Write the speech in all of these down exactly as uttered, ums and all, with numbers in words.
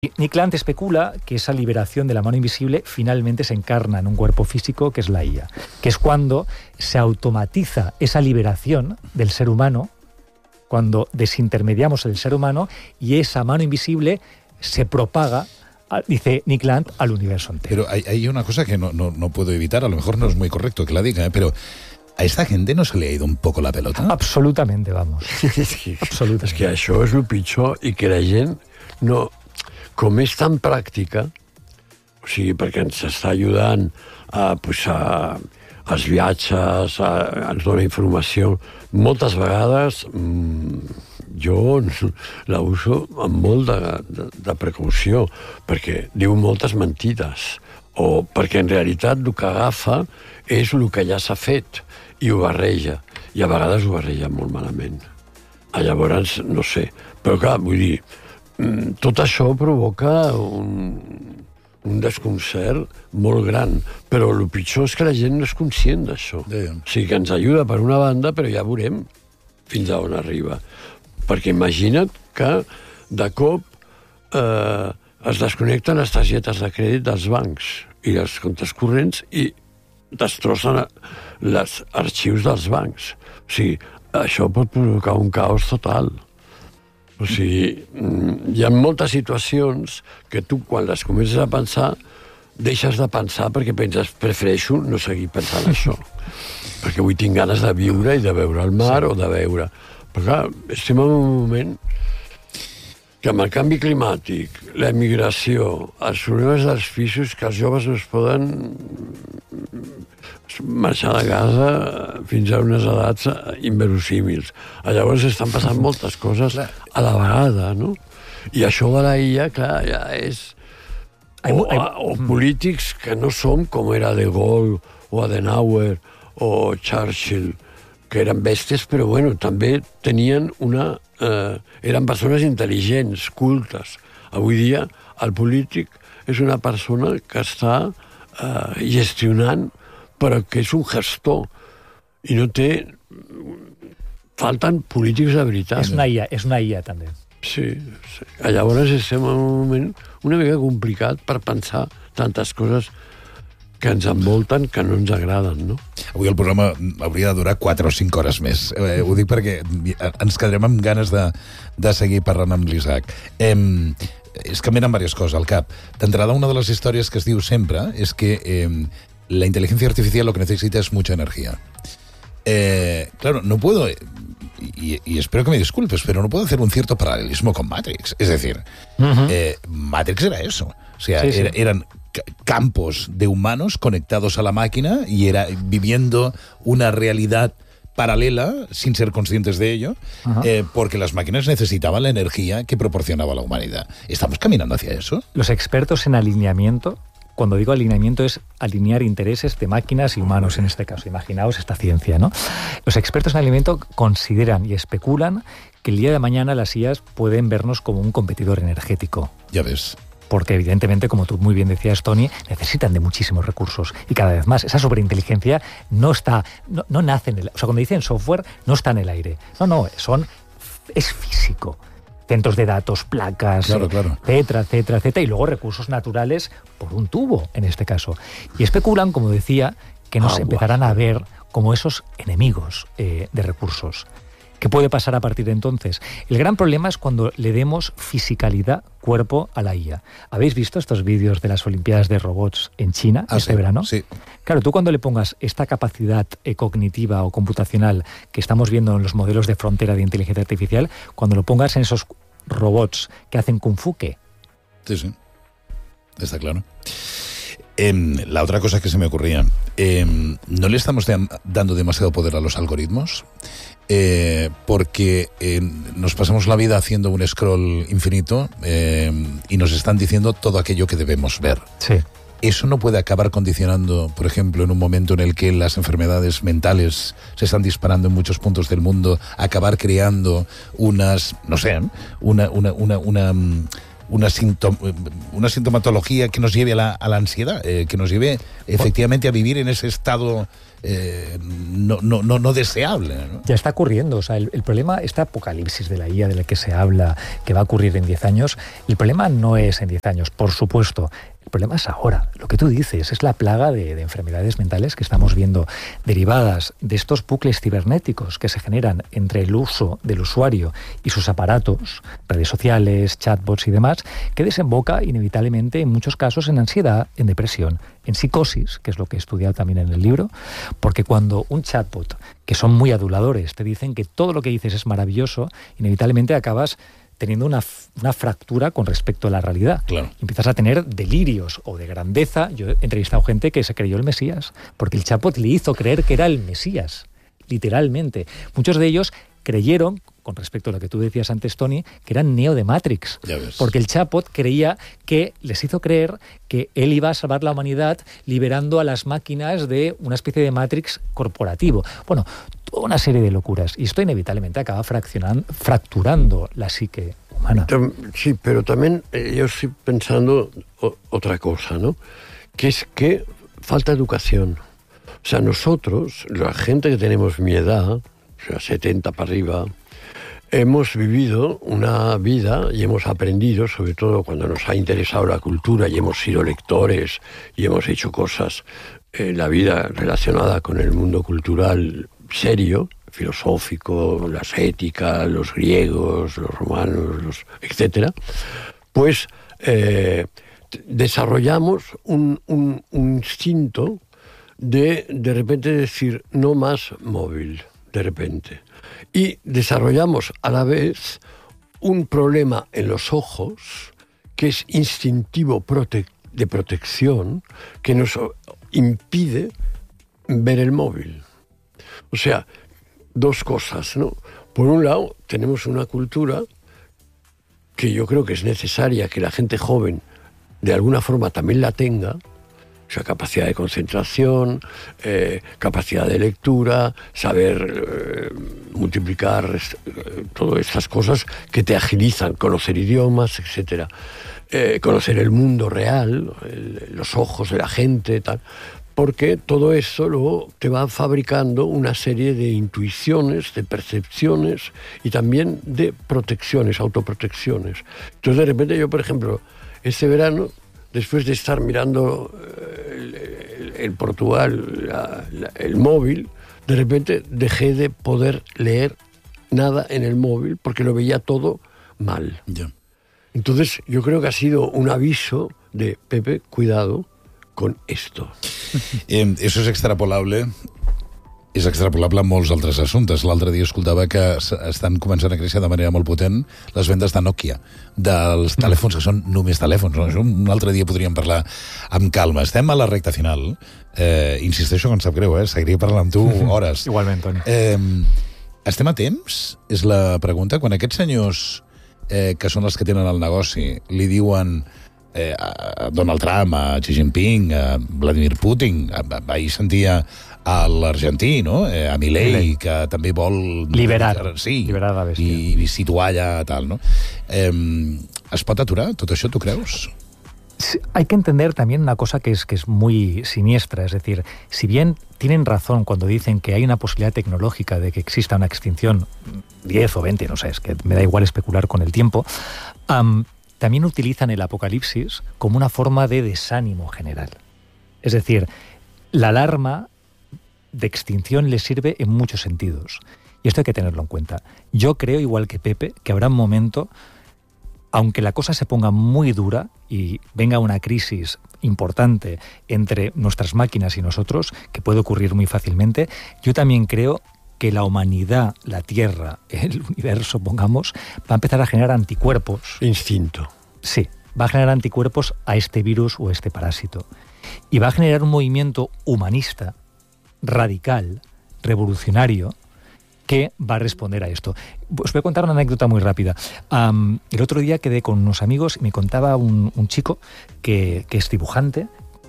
Nick Land especula que esa liberación de la mano invisible finalmente se encarna en un cuerpo físico que es la I A, que es cuando se automatiza esa liberación del ser humano, cuando desintermediamos el ser humano y esa mano invisible se propaga, dice Nick Land, al universo entero. Pero hay, hay una cosa que no, no, no puedo evitar, a lo mejor no es muy correcto que la diga, ¿eh? Pero a esta gente no se le ha ido un poco la pelota. Absolutamente, vamos. és, que, Absolutament. és que això és el pitjor i que la gent no... Com és tan pràctica, o sigui, perquè ens està ajudant a, pues, a, als viatges, a, ens dona informació, moltes vegades mmm, jo la uso amb molt de, de, de precaució, perquè diu moltes mentides, o perquè en realitat el que agafa és el que ja s'ha fet i ho barreja, i a vegades ho barreja molt malament. A llavors, no sé, però clar, vull dir, tot això provoca un, un desconcert molt gran, però el pitjor és que la gent no és conscient d'això. Yeah. O sigui que ens ajuda per una banda, però ja veurem fins a on arriba. Perquè imagina't que de cop eh, es desconnecten les targetes de crèdit dels bancs i els comptes corrents i destrossen els arxius dels bancs. O sigui, això pot provocar un caos total. O sigui, hi ha moltes situacions que tu, quan les comences a pensar, deixes de pensar perquè penses, prefereixo no seguir pensant això. Perquè avui tinc ganes de viure i de veure el mar sí. o de veure... Però clar, estem en un moment que amb el canvi climàtic, la immigració, els problemes dels pisos, que els joves no es poden marxar de casa fins a unes edats inverosímils. Llavors estan passant moltes coses a la vegada, no? I això de la I A, clar, ja és... O, o polítics que no som com era De Gaulle, o Adenauer, o Churchill, que eren bèsties, però bueno, també tenien una... Eh, eren persones intel·ligents, cultes. Avui dia, el polític és una persona que està eh, gestionant, però que és un gestor, i no té... Falten polítics de veritat. És una I A, és una I A, també. Sí, sí. Llavors estem en un moment una mica complicat per pensar tantes coses que ens envolten, que no ens agraden, no? Avui el programa hauria de durar quatre o cinc hores més. Eh, ho dic perquè ens quedarem amb ganes de, de seguir parlant amb l'Isaac. Eh, és que em venen diverses coses al cap. D'entrada, una de les històries que es diu sempre és que eh, la inteligencia artificial lo que necesita es mucha energía. Eh, claro, no puedo... Y, y espero que me disculpes, pero no puedo hacer un cierto paralelismo con Matrix. Es decir, uh-huh. eh, Matrix era eso. O sea, sí, sí. Era, eran campos de humanos conectados a la máquina y era viviendo una realidad paralela sin ser conscientes de ello, uh-huh. eh, porque las máquinas necesitaban la energía que proporcionaba la humanidad. ¿Estamos caminando hacia eso? Los expertos en alineamiento, cuando digo alineamiento es alinear intereses de máquinas y humanos en este caso. Imaginaos esta ciencia, ¿no? Los expertos en alineamiento consideran y especulan que el día de mañana las I As pueden vernos como un competidor energético. Ya ves. Porque evidentemente, como tú muy bien decías, Tony, necesitan de muchísimos recursos y cada vez más. Esa superinteligencia no está, no, no nace en el... O sea, cuando dicen software, no está en el aire. No, no, son, es físico. Centros de datos, placas, claro, claro. etcétera, etcétera, etcétera, y luego recursos naturales por un tubo, en este caso. Y especulan, como decía, que nos Agua. empezarán a ver como esos enemigos eh, de recursos. ¿Qué puede pasar a partir de entonces? El gran problema es cuando le demos fisicalidad, cuerpo a la I A. ¿Habéis visto estos vídeos de las Olimpiadas de Robots en China ah, este sí, verano? Sí. Claro, tú cuando le pongas esta capacidad eh, cognitiva o computacional que estamos viendo en los modelos de frontera de inteligencia artificial, cuando lo pongas en esos robots que hacen kung fu, ¿qué? Sí, sí. Está claro. Eh, la otra cosa que se me ocurría, eh, ¿no le estamos de, dando demasiado poder a los algoritmos? Eh, porque eh, nos pasamos la vida haciendo un scroll infinito eh, y nos están diciendo todo aquello que debemos ver. Sí. ¿Eso no puede acabar condicionando, por ejemplo, en un momento en el que las enfermedades mentales se están disparando en muchos puntos del mundo, acabar creando unas, no sé, una, una, una, una, una, sintom una sintomatología que nos lleve a la, a la ansiedad, eh, que nos lleve efectivamente a vivir en ese estado eh, no, no, no, no deseable, ¿no? Ya está ocurriendo, o sea, el, el problema, este apocalipsis de la I A de la que se habla, que va a ocurrir en diez años, el problema no es en diez años, por supuesto. El problema es ahora. Lo que tú dices es la plaga de, de enfermedades mentales que estamos viendo derivadas de estos bucles cibernéticos que se generan entre el uso del usuario y sus aparatos, redes sociales, chatbots y demás, que desemboca inevitablemente en muchos casos en ansiedad, en depresión, en psicosis, que es lo que he estudiado también en el libro, porque cuando un chatbot, que son muy aduladores, te dicen que todo lo que dices es maravilloso, inevitablemente acabas teniendo una, una fractura con respecto a la realidad. Claro. Empiezas a tener delirios o de grandeza. Yo he entrevistado gente que se creyó el Mesías, porque el chatbot le hizo creer que era el Mesías, literalmente. Muchos de ellos creyeron, con respecto a lo que tú decías antes, Tony, que eran Neo de Matrix. Ya ves. Porque el chatbot creía que les hizo creer que él iba a salvar la humanidad liberando a las máquinas de una especie de Matrix corporativo. Bueno, toda una serie de locuras. Y esto inevitablemente acaba fracturando la psique humana. Sí, pero también eh, yo estoy pensando o, otra cosa, ¿no? Que es que falta educación. O sea, nosotros, la gente que tenemos mi edad, o sea, setenta para arriba, hemos vivido una vida y hemos aprendido, sobre todo cuando nos ha interesado la cultura y hemos sido lectores y hemos hecho cosas en la vida relacionada con el mundo cultural serio, filosófico, las éticas, los griegos, los romanos, los, etcétera, pues eh, desarrollamos un, un, un instinto de de repente decir no más móvil, de repente. Y desarrollamos a la vez un problema en los ojos que es instintivo prote- de protección que nos impide ver el móvil. O sea, dos cosas, ¿no? Por un lado, tenemos una cultura que yo creo que es necesaria que la gente joven de alguna forma también la tenga, o sea, capacidad de concentración, eh, capacidad de lectura, saber eh, multiplicar, eh, todas estas cosas que te agilizan, conocer idiomas, etcétera. Eh, conocer el mundo real, el, los ojos de la gente, tal. Porque todo eso luego te va fabricando una serie de intuiciones, de percepciones y también de protecciones, autoprotecciones. Entonces, de repente yo, por ejemplo, este verano, después de estar mirando el, el, el Portugal, la, la, el móvil, de repente dejé de poder leer nada en el móvil porque lo veía todo mal. Ya. Entonces, yo creo que ha sido un aviso de Pepe, cuidado con esto. Eh, eso és extrapolable és extrapolable a molts altres assumptes. L'altre dia escoltava que estan començant a créixer de manera molt potent les vendes de Nokia, dels telèfons que són només telèfons. No? Això un altre dia podríem parlar amb calma. Estem a la recta final. Eh, insisteixo que em sap greu, eh? Seguiria parlant amb tu hores. Igualment, Toni. Eh, estem a temps? És la pregunta. Quan aquests senyors eh, que són els que tenen el negoci li diuen eh, a Donald Trump, a Xi Jinping, a Vladimir Putin, a, a, ahir sentia a l'argentí, no? eh, a Milei, que també vol liberar, sí, liberar la bèstia. I, i situar allà tal, no? Eh, es pot aturar tot això, tu creus? Hay que entender también una cosa que es, que es muy siniestra, es decir, si bien tienen razón cuando dicen que hay una posibilidad tecnológica de que exista una extinción, diez o veinte, no sé, es que me da igual especular con el tiempo, um, también utilizan el apocalipsis como una forma de desánimo general. Es decir, la alarma de extinción les sirve en muchos sentidos. Y esto hay que tenerlo en cuenta. Yo creo, igual que Pepe, que habrá un momento, aunque la cosa se ponga muy dura y venga una crisis importante entre nuestras máquinas y nosotros, que puede ocurrir muy fácilmente, yo también creo que la humanidad, la Tierra, el universo, pongamos, va a empezar a generar anticuerpos. Instinto. Sí, va a generar anticuerpos a este virus o a este parásito. Y va a generar un movimiento humanista, radical, revolucionario, que va a responder a esto. Os voy a contar una anécdota muy rápida. Um, el otro día quedé con unos amigos y me contaba un, un chico que, que es dibujante,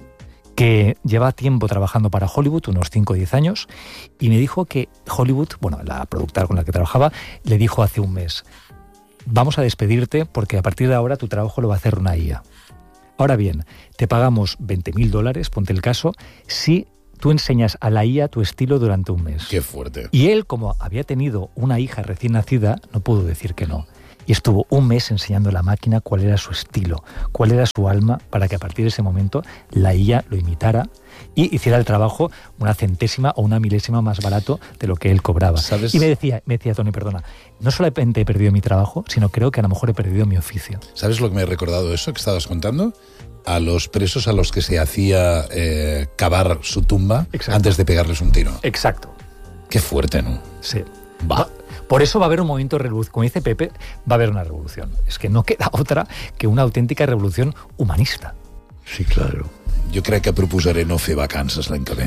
que lleva tiempo trabajando para Hollywood, unos cinco o diez años, y me dijo que Hollywood, bueno, la productora con la que trabajaba, le dijo hace un mes: vamos a despedirte porque a partir de ahora tu trabajo lo va a hacer una I A. Ahora bien, te pagamos veinte mil dólares, ponte el caso, si tú enseñas a la I A tu estilo durante un mes. Qué fuerte. Y él, como había tenido una hija recién nacida, no pudo decir que no. Y estuvo un mes enseñando a la máquina cuál era su estilo, cuál era su alma, para que a partir de ese momento la I A lo imitara y hiciera el trabajo una centésima o una milésima más barato de lo que él cobraba. ¿Sabes? Y me decía, me decía, Tony, perdona, no solamente he perdido mi trabajo, sino creo que a lo mejor he perdido mi oficio. ¿Sabes lo que me ha recordado eso que estabas contando? A los presos a los que se hacía eh, cavar su tumba. Exacto. Antes de pegarles un tiro. Exacto. Qué fuerte, ¿no? Sí. Va. Por eso va a haber un movimiento de revolución. Como dice Pepe, va a haber una revolución. Es que no queda otra que una auténtica revolución humanista. Sí, claro. Jo crec que proposaré no fer vacances l'any que ve.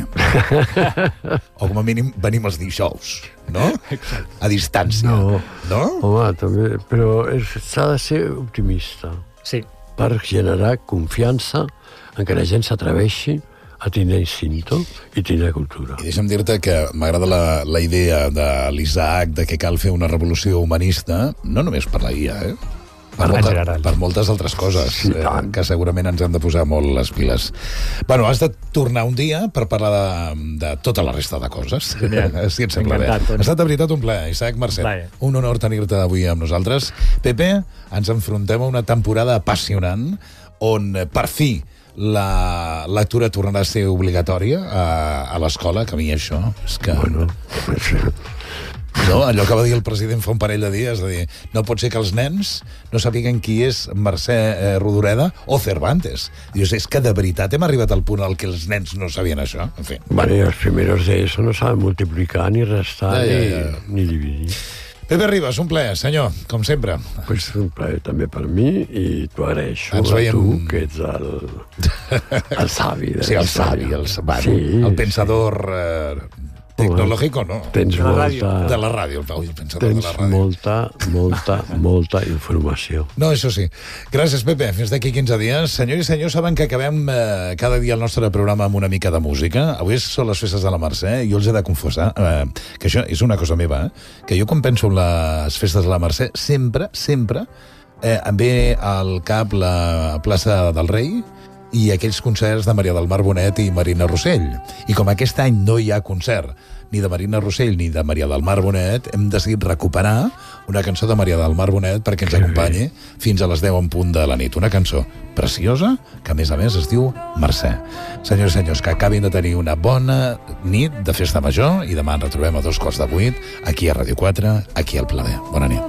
O com a mínim venim els dijous, no? Exacte. A distància. No. No? Home, també, però s'ha de ser optimista. Sí. Per generar confiança en que la gent s'atreveixi a tindre instinto i tindre cultura. I deixa'm dir-te que m'agrada la, la idea de l'Isaac de que cal fer una revolució humanista, no només per la I A, eh? Per, molta, per moltes altres coses, sí, eh, que segurament ens hem de posar molt les piles. Bueno, has de tornar un dia per parlar de, de tota la resta de coses. Genial. Si et sembla bé. Ha estat de veritat un plaer, Isaac Marcet. Vai. Un honor tenir-te avui amb nosaltres. Pepe, ens enfrontem a una temporada apassionant on, per fi, la lectura tornarà a ser obligatòria a, a l'escola, que a mi això és que... Bueno, no, allò que va dir el president fa un parell de dies, de dir, no pot ser que els nens no sàpiguen qui és Mercè eh, Rodoreda o Cervantes. Dius, és que de veritat hem arribat al punt al que els nens no sabien això? En fi. Bueno, els primers de eso no saben multiplicar, ni restar, ja, ja, ja. Ni, ni dividir. Pepe Ribas, un plaer, senyor, com sempre. Pues un plaer també per mi i t'ho agraeixo Ens a veiem... tu, que ets el, el savi. De sí, el savi, el, bueno, sí, el pensador... Eh, tecnològic o no? Tens de la molta... ràdio. De la ràdio, el pensador tens de la ràdio. molta, molta, molta informació. No, això sí. Gràcies, Pepe. Fins d'aquí quinze dies. Senyors i senyors, saben que acabem eh, cada dia el nostre programa amb una mica de música. Avui són les festes de la Mercè i jo els he de confessar eh, que això és una cosa meva, eh? Que jo quan penso en les festes de la Mercè, sempre, sempre eh, em ve al cap la plaça del Rei i aquells concerts de Maria del Mar Bonet i Marina Rossell. I com aquest any no hi ha concert ni de Marina Rossell ni de Maria del Mar Bonet, hem decidit recuperar una cançó de Maria del Mar Bonet perquè ens acompanyi fins a les deu en punt de la nit. Una cançó preciosa que, a més a més, es diu Mercè. Senyors i senyors, que acabin de tenir una bona nit de festa major i demà ens retrobem a dos quarts de vuit aquí a Ràdio quatre, aquí al Pla D. Bona nit.